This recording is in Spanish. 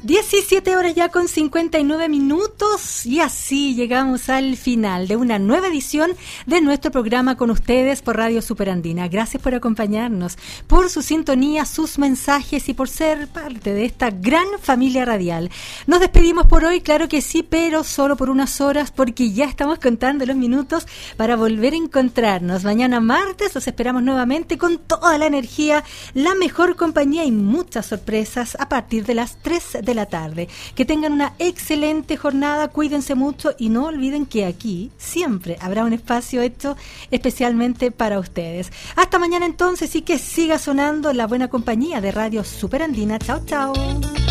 17 horas ya con 59 minutos y así llegamos al final de una nueva edición de nuestro programa con ustedes por Radio Superandina. Gracias por acompañarnos, por su sintonía, sus mensajes y por ser parte de esta gran familia radial. Nos despedimos por hoy, claro que sí, pero solo por unas horas porque ya estamos contando los minutos para volver a encontrarnos. Mañana martes los esperamos nuevamente con toda la energía, la mejor compañía y muchas sorpresas a partir de las 3 de la tarde. Que tengan una excelente jornada, cuídense mucho y no olviden que aquí siempre habrá un espacio hecho especialmente para ustedes. Hasta mañana entonces y que siga sonando la buena compañía de Radio Superandina. Chao, chao.